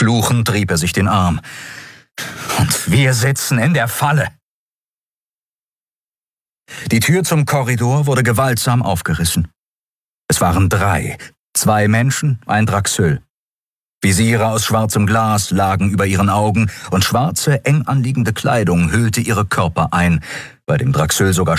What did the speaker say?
Fluchend rieb er sich den Arm. Und wir sitzen in der Falle. Die Tür zum Korridor wurde gewaltsam aufgerissen. Es waren 3, 2 Menschen, ein Draxyl. Visiere aus schwarzem Glas lagen über ihren Augen und schwarze, eng anliegende Kleidung hüllte ihre Körper ein, bei dem Draxyl sogar